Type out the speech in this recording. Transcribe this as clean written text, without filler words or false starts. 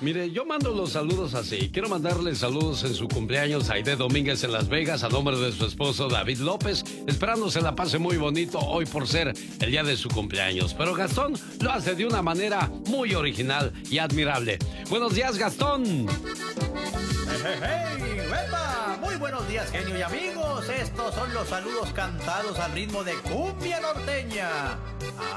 Mire, yo mando los saludos así. Quiero mandarle saludos en su cumpleaños a Aide Domínguez en Las Vegas, a nombre de su esposo David López, esperando se la pase muy bonito hoy por ser el día de su cumpleaños. Pero Gastón lo hace de una manera muy original y admirable. Buenos días, Gastón. ¡Hey, ¡Epa! Muy buenos días, genio y amigos. Estos son los saludos cantados al ritmo de cumbia norteña.